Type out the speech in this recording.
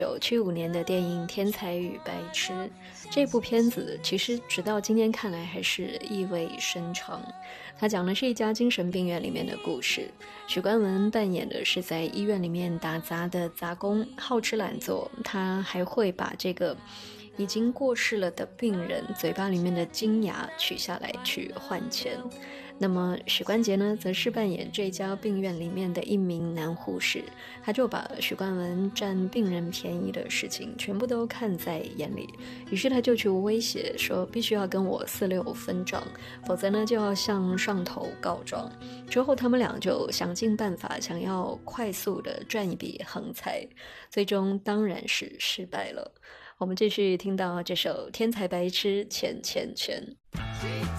1975年的电影《天才与白痴》。这部片子其实直到今天看来还是意味深长。它讲的是一家精神病院里面的故事，许冠文扮演的是在医院里面打杂的杂工，好吃懒做，他还会把这个已经过世了的病人嘴巴里面的金牙取下来去换钱。那么许冠杰呢，则是扮演这家病院里面的一名男护士，他就把许冠文占病人便宜的事情全部都看在眼里，于是他就去威胁说，必须要跟我46分账，否则呢就要向上头告状。之后他们俩就想尽办法，想要快速的赚一笔横财，最终当然是失败了。我们继续听到这首《天才白痴钱钱钱》。